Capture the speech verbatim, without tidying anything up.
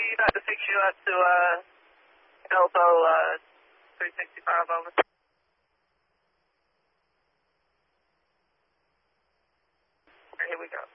United six U S to uh, Elbow uh, three sixty-five, over. Here we go.